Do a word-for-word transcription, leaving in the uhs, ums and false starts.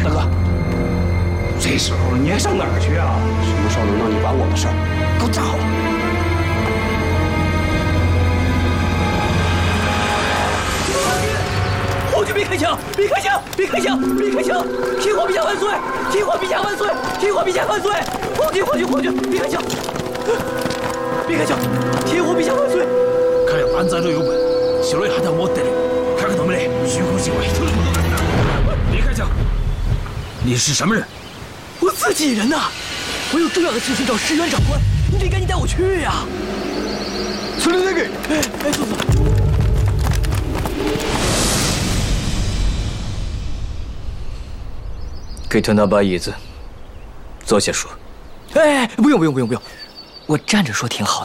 大哥，这时候你还上哪儿去啊？什么时候轮到你管我的事儿？给我站好！皇军别开枪！别开枪！别开枪！别开枪！天皇陛下万岁！天皇陛下万岁！天皇陛下万岁！皇军皇军皇军别开枪！别开枪！天皇陛下万岁！ 看来反贼都有本，小雷还在我这里，看看他们的虚空行为。别开枪！你是什么人？ 我自己人呐、啊！我有重要的事情找石原长官，你得赶紧带我去呀、啊！ 出来那个！ 哎哎，坐坐。 给他拿把椅子，坐下说。 哎，不用不用不用不用，我站着说挺好的。